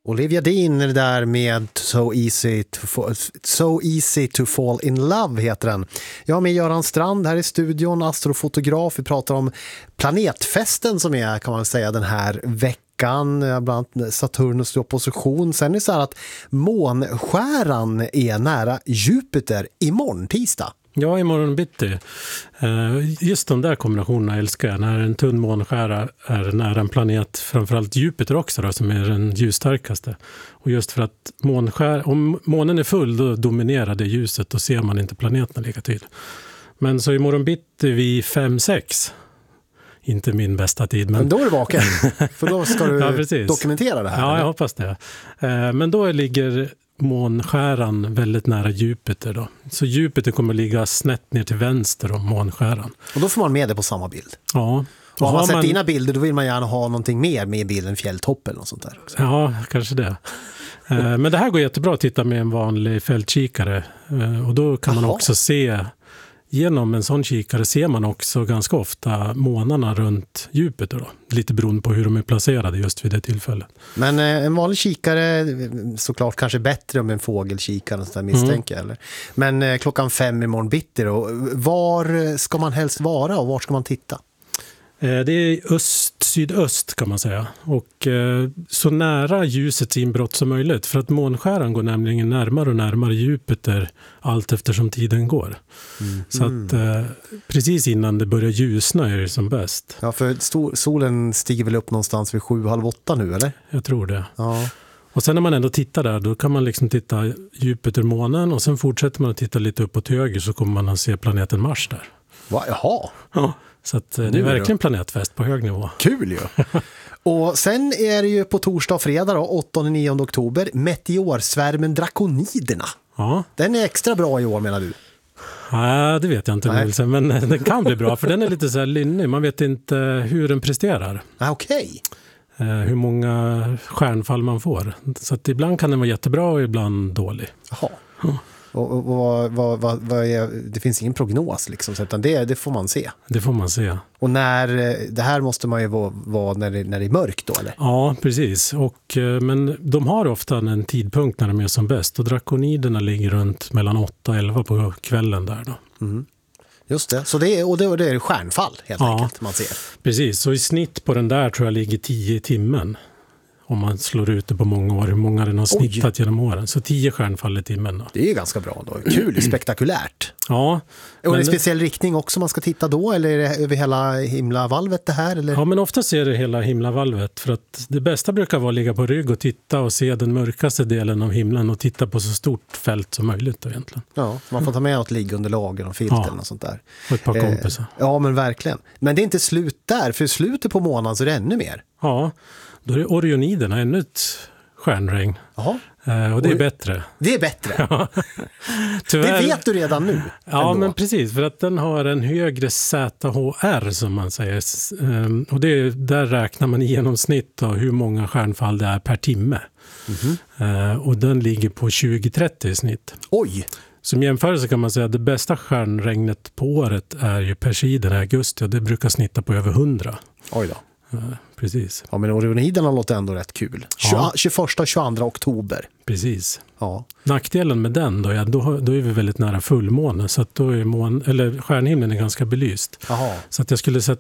Olivia Dean är där med So Easy to Fall in Love heter den. Jag är med Göran Strand här i studion, astrofotograf. Vi pratar om planetfesten som är, kan man säga, den här veckan, bland annat Saturnus i opposition. Sen är det så här att månskäran är nära Jupiter imorgon tisdag. Ja, imorgon bitti. Just de där kombinationerna älskar jag. När en tunn månskära är nära en planet, framförallt Jupiter också då, som är den ljusstarkaste. Och just för att om månen är full då dominerar det ljuset och ser man inte planeten lika tydligt. Men så imorgon bitti vid 5-6. Inte min bästa tid. Men då är du vaken, för då ska du ja, dokumentera det här. Ja, eller? jag hoppas det. Men då ligger månskäran väldigt nära Jupiter då. Så Jupiter kommer ligga snett ner till vänster om månskäran. Och då får man med det på samma bild. Ja. Och har man sett dina bilder då vill man gärna ha någonting mer med i bilden, fjälltopp eller något sånt där också. Ja, kanske det. Men det här går jättebra att titta med en vanlig fältkikare. Och då kan man också se, genom en sån kikare ser man också ganska ofta månarna runt Jupiter då. Lite beroende på hur de är placerade just vid det tillfället. Men en vanlig kikare såklart kanske bättre om en fågelkikare så där misstänker jag, eller? Men klockan 5 imorgon bitti då, var ska man helst vara och var ska man titta? Det är öst-sydöst kan man säga. Och så nära ljusets inbrott som möjligt. För att månskäran går nämligen närmare och närmare Jupiter allt eftersom tiden går. Så att precis innan det börjar ljusna är det som bäst. Ja, för solen stiger väl upp någonstans vid 7-7:30 nu, eller? Jag tror det. Ja. Och sen när man ändå tittar där, då kan man liksom titta Jupiter-månen och sen fortsätter man att titta lite uppåt till höger så kommer man att se planeten Mars där. Va? Jaha. Ja. Så att det är verkligen planetfest på hög nivå. Kul ju! Och sen är det ju på torsdag och fredag då, 8 och 9 oktober, meteorsvärmen Drakoniderna. Ja. Den är extra bra i år menar du? Ja, det vet jag inte, Nilsen, men den kan bli bra för den är lite så här lynnig. Man vet inte hur den presterar. Okej. Hur många stjärnfall man får. Så att ibland kan den vara jättebra och ibland dålig. Jaha. Och vad är, det finns ingen prognos liksom, utan det får man se. Det får man se. Och det här måste man ju vara när det är mörkt då, eller? Ja, precis. Men de har ofta en tidpunkt när de är som bäst. Och drakoniderna ligger runt mellan 8 och 11 på kvällen där då. Mm. Just det. Så det är stjärnfall helt enkelt man ser. Precis. Så i snitt på den där tror jag ligger 10 i timmen. Om man slår ut det på många år, hur många den har snittat genom åren. Så 10 stjärnfall i timmen då. Det är ju ganska bra då. Kul, spektakulärt. Ja. Och är det en speciell riktning också man ska titta då? Eller är det över hela himlavalvet det här? Eller? Ja, men ofta ser det hela himlavalvet. För att det bästa brukar vara att ligga på rygg och titta och se den mörkaste delen av himlen och titta på så stort fält som möjligt då, egentligen. Ja, man får ta med något liggunderlag och filter eller något sånt där. Och ett par kompisar. Ja, men verkligen. Men det är inte slut där, för slutet på månaden så är det ännu mer. Ja, då är det Orioniderna, ännu ett stjärnregn. Jaha. Och det är bättre. Det är bättre. Ja. Tyvärr. Det vet du redan nu. Ja, men precis. För att den har en högre ZHR som man säger. Och där räknar man i genomsnitt hur många stjärnfall det är per timme. Och den ligger på 20-30 i snitt. Oj! Som jämförelse kan man säga att det bästa stjärnregnet på året är ju Perseiden i augusti. Och det brukar snitta på över 100. Oj då. Precis. Ja, men Orioniderna låter ändå rätt kul. 21 och 22 oktober. Precis. Ja. Nackdelen med den då är vi väldigt nära fullmåne. Så att då är stjärnhimlen är ganska belyst. Jaha. Så att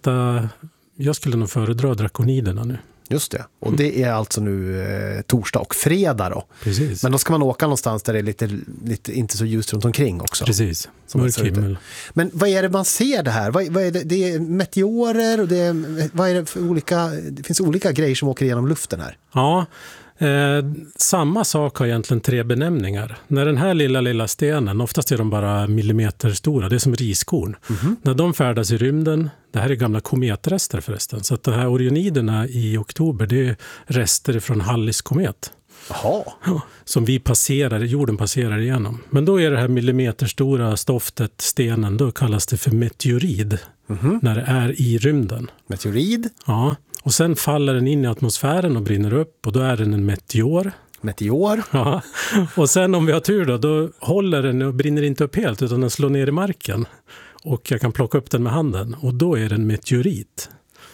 jag skulle nog föredra drakoniderna nu. Just det. Och det är alltså nu torsdag och fredag då. Precis. Men då ska man åka någonstans där det är lite inte så ljust runt omkring också. Precis. Mörk himmel. Men vad är det man ser det här? Vad är det? Det är meteorer och vad är det för olika... Det finns olika grejer som åker genom luften här. Ja, samma sak har egentligen 3 benämningar. När den här lilla stenen, oftast är de bara millimeter stora, det är som riskorn. När de färdas i rymden, det här är gamla kometrester förresten, så att de här Orioniderna i oktober, det är rester från Hallis komet. Jaha. Som jorden passerar igenom. Men då är det här millimeterstora stoftet, stenen, då kallas det för meteorid när det är i rymden. Meteorid? Ja. Och sen faller den in i atmosfären och brinner upp och då är den en meteor. Meteor? Ja. Och sen om vi har tur då håller den och brinner inte upp helt utan den slår ner i marken. Och jag kan plocka upp den med handen och då är det en meteorit.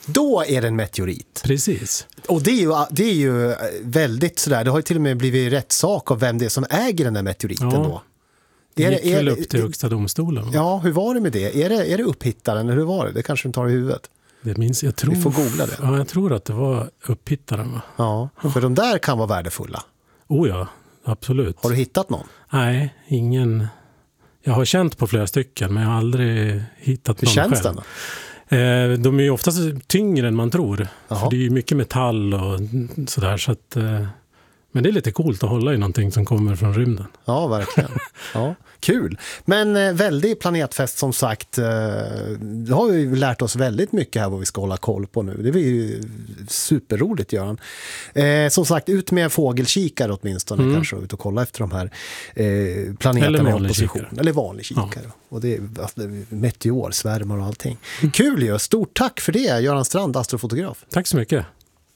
då är det en meteorit. Precis. Och det är ju väldigt sådär, det har ju till och med blivit rättssak av vem det är som äger den där meteoriten då. Det gick väl upp till högsta domstolen. Ja, hur var det med det? Är det upphittaren eller hur var det? Det kanske du tar i huvudet. Det minns jag. Vi får googla det. Ja, jag tror att det var upphittaren. Va? Ja, för de där kan vara värdefulla. Oh ja, absolut. Har du hittat någon? Nej, ingen. Jag har känt på flera stycken, men jag har aldrig hittat någon själv. Hur känns den då? De är ju oftast tyngre än man tror. För det är ju mycket metall och sådär. Så att, men det är lite coolt att hålla i någonting som kommer från rymden. Ja, verkligen. Ja, kul. Men väldigt planetfest som sagt. Det har ju lärt oss väldigt mycket här vad vi ska hålla koll på nu. Det blir ju superroligt, Göran. Som sagt, ut med fågelkikare åtminstone kanske. Ut och kolla efter de här planeterna i opposition. Eller vanlig kikare. Ja. Och det är meteor, svärmar och allting. Kul ju. Stort tack för det, Göran Strand, astrofotograf. Tack så mycket.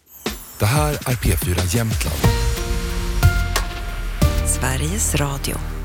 Det här är P4 Jämtland. Sveriges Radio.